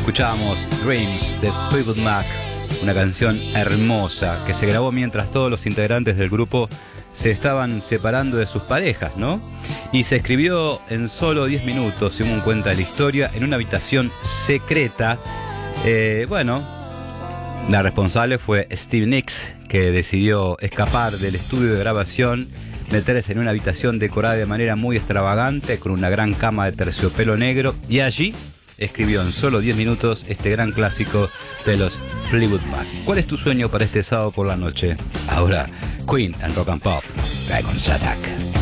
Escuchábamos Dreams de Fleetwood Mac, una canción hermosa que se grabó mientras todos los integrantes del grupo se estaban separando de sus parejas, ¿no? Y se escribió en solo 10 minutos, según cuenta la historia, en una habitación secreta. La responsable fue Stevie Nicks, que decidió escapar del estudio de grabación, meterse en una habitación decorada de manera muy extravagante, con una gran cama de terciopelo negro, y allí escribió en solo 10 minutos este gran clásico de los Fleetwood Mac. ¿Cuál es tu sueño para este sábado por la noche? Ahora, Queen and Rock and Pop, Dragon's Attack.